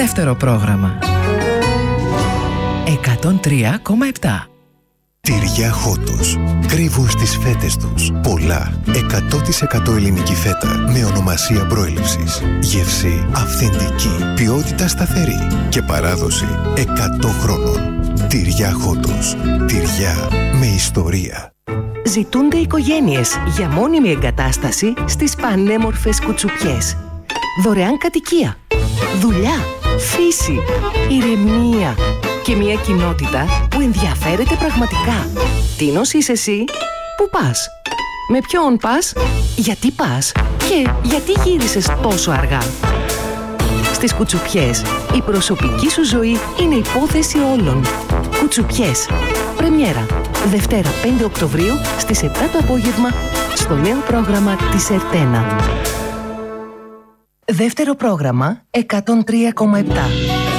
Δεύτερο πρόγραμμα. 103,7. Τυριά Χότος. Κρύβουν στις φέτες τους πολλά 100% ελληνική φέτα με ονομασία προέλευσης. Γεύση αυθεντική, ποιότητα σταθερή και παράδοση 100 χρόνων. Τυριά Χότος. Τυριά με ιστορία. Ζητούνται οικογένειες για μόνιμη εγκατάσταση στις πανέμορφες Κουτσουπιές. Δωρεάν κατοικία, δουλειά, φύση, ηρεμία και μια κοινότητα που ενδιαφέρεται πραγματικά. Τίνος είσαι εσύ? Πού πας? Με ποιον πας? Γιατί πας? Και γιατί γύρισες τόσο αργά? Στις Κουτσουπιές, η προσωπική σου ζωή είναι υπόθεση όλων. Κουτσουπιές. Πρεμιέρα. Δευτέρα 5 Οκτωβρίου στις 7 το απόγευμα στο νέο πρόγραμμα της Ερτένα. Δεύτερο πρόγραμμα 103,7.